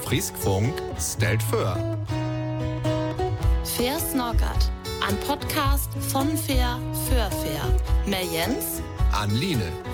Friskfunk stellt vor. Fair Snorkert, ein Podcast von Fair für Fair. Mehr Jens, An Line.